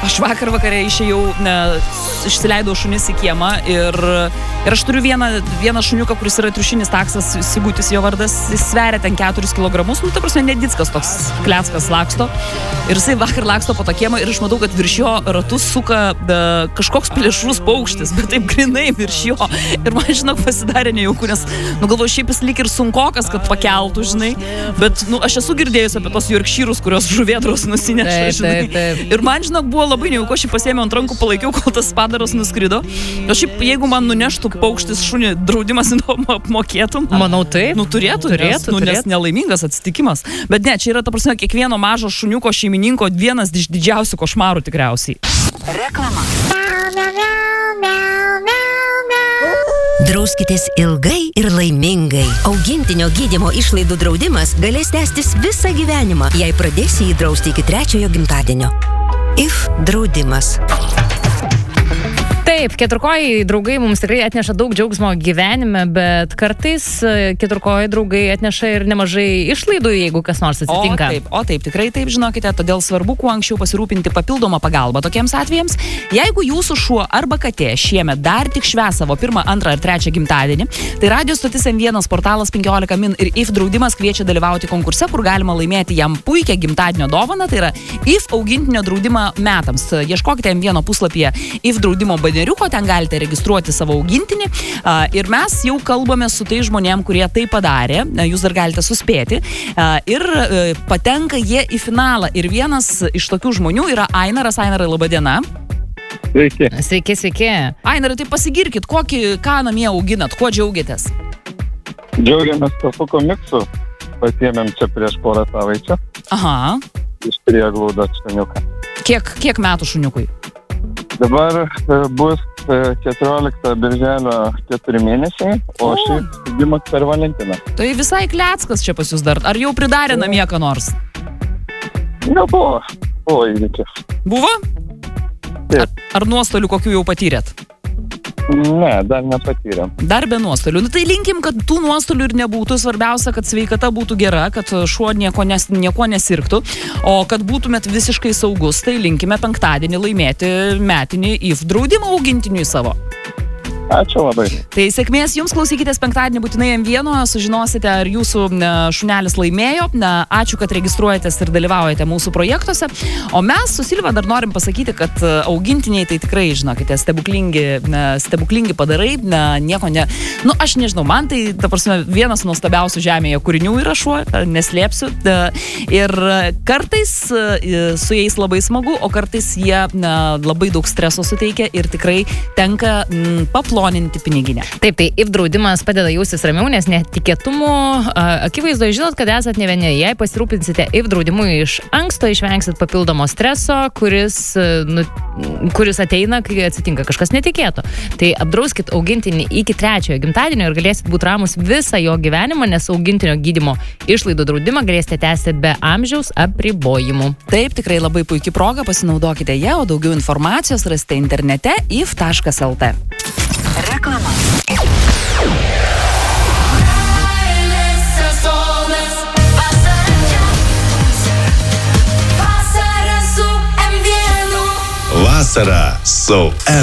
Aš vakare išėjau, išsileidau šunis į kiemą ir aš turiu vieną šuniuką, kuris yra triušinis taksas, Sigutis jo vardas, jis sveria ten 4 kilogramus, ta prasme, nedickas toks kleckas laksto. Ir jisai vakar laksto po tą kiemą ir aš matau, kad virš jo ratus suka kažkoks plėšrus paukštis, bet taip grinai virš jo. Ir man, žinok, pasidarė nejauku, nes, galvoju, šiaip jis lyg ir sunkokas, kad pakeltų, žinai. Bet, aš esu girdėjus apie tos jorkšyrus, kurios žuvėdros nusineša, žinai. Ir man, žinok, buvo labai nejauku, aš jį pasėmiau ant rankų, palaikiau, kol tas padaras nuskrido. Aš šiaip, jeigu man nuneštų paukštis šunį, draudimas apmokėtum. Manau, taip. Turėtų, nes nelaimingas atsitikimas. Bet ne, čia yra, ta prasme, kiekvieno mažo šuniuko šeimininko vienas iš didžiausių košmarų tikriausiai. Reklama. Drauskitės ilgai ir laimingai. Augintinio gydymo išlaidų draudimas galės tęstis visą gyvenimą, jei pradėsi jį drausti iki 3 gimtadienio. IF draudimas. Taip, keturkojai draugai mums tikrai atneša daug džiaugsmo gyvenime, bet kartais keturkojai draugai atneša ir nemažai išlaidų, jeigu kas nors atsitinka. O taip, tikrai taip, žinokite, todėl svarbu kuo anksčiau pasirūpinti papildomą pagalbą tokiems atvejams. Jeigu jūsų šuo arba katė šiemet dar tik švęs savo 1, 2 ar 3 gimtadienį, tai radio stotis M1, portalas 15 min ir IF draudimas kviečia dalyvauti konkurse, kur galima laimėti jam puikią gimtadienio dovaną, tai yra IF augintinio draudimą metams. Ieškokite M1 puslapyje IF draudimo baneriuko, ten galite registruoti savo augintinį ir mes jau kalbame su tai žmonėm, kurie tai padarė, jūs dar galite suspėti ir patenka jie į finalą ir vienas iš tokių žmonių yra Ainaras. Ainarai, laba diena. Sveiki. Sveiki. Ainarai, tai pasigirkit, ką namie auginat, kuo džiaugiatės? Džiaugiamės kafuko miksu, pasiėmėm čia prieš porą savaičių. Aha. Iš prieglaudos šuniuką. Kiek metų šuniukui? Dabar bus 14 birželio 4 mėnesiai, o šiaip gimas per Valentiną. Tai visai kleckas čia pas jūs dar. Ar jau pridarė namie ką nors? Buvo įvykių. Buvo? Taip. Ar nuostolių kokių jau patyrėt? Ne, dar nepatyrėm. Dar be nuostolių. Tai linkim, kad tų nuostolių ir nebūtų. Svarbiausia, kad sveikata būtų gera, kad šuo nieko nesirgtų, o kad būtumėt visiškai saugus, tai linkime penktadienį laimėti metinį IF draudimą augintiniui savo. Ačiū labai. Tai sėkmės jums, klausykitės penktadienį būtinai M1, sužinosite, ar jūsų šunelis laimėjo. Ačiū, kad registruojatės ir dalyvaujate mūsų projektuose. O mes su Silva dar norim pasakyti, kad augintiniai tai tikrai, žinokite, stebuklingi padarai, nieko ne... Aš nežinau, man tai, ta prasme, vienas nuostabiausių žemėje kūrinių yra šuo, neslėpsiu. Ir kartais su jais labai smagu, o kartais jie labai daug streso suteikia ir tikrai tenka paploninti piniginę. Taip, tai IF draudimas padeda jaustis ramiau, nes netikėtumų akivaizdoje žinot, kad esat ne vieni. Jei pasirūpinsite IF draudimu iš anksto, išvengsit papildomo streso, kuris ateina, kai atsitinka kažkas netikėto. Tai apdrauskit augintinį iki 3 gimtadienio ir galėsit būti ramus visą jo gyvenimą, nes augintinio gydymo išlaidų draudimą galėsite tęsti be amžiaus apribojimų. Taip, tikrai labai puikia proga, pasinaudokite ją, o daugiau informacijos rasite internete if.lt. Reklama. Vasara su